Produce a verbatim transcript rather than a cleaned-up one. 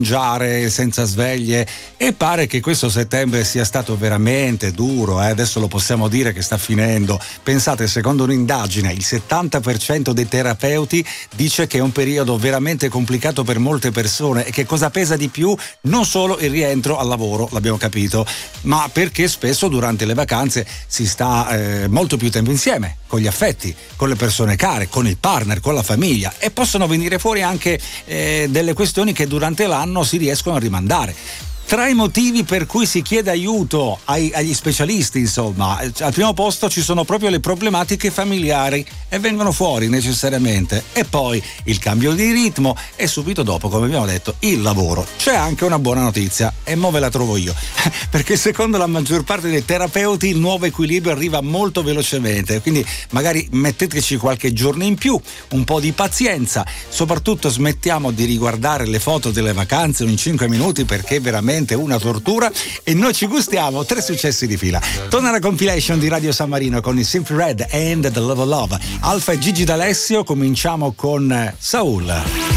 mangiare senza sveglie, e pare che questo settembre sia stato veramente duro, eh? Adesso lo possiamo dire che sta finendo. Pensate, secondo un'indagine il settanta per cento dei terapeuti dice che è un periodo veramente complicato per molte persone, e che cosa pesa di più? Non solo il rientro al lavoro, l'abbiamo capito, ma perché spesso durante le vacanze si sta eh, molto più tempo insieme, con gli affetti, con le persone care, con il partner, con la famiglia, e possono venire fuori anche eh, delle questioni che durante l'anno si riescono a rimandare. Tra i motivi per cui si chiede aiuto ai, agli specialisti, insomma, al primo posto ci sono proprio le problematiche familiari, e vengono fuori necessariamente, e poi il cambio di ritmo, e subito dopo, come abbiamo detto, il lavoro. C'è anche una buona notizia, e mo ve la trovo io, perché secondo la maggior parte dei terapeuti il nuovo equilibrio arriva molto velocemente, quindi magari metteteci qualche giorno in più, un po' di pazienza, soprattutto smettiamo di riguardare le foto delle vacanze ogni cinque minuti, perché veramente una tortura, e noi ci gustiamo tre successi di fila. Torna la compilation di Radio San Marino con il Simply Red and The Love of Love. Alfa e Gigi D'Alessio. Cominciamo con Saul.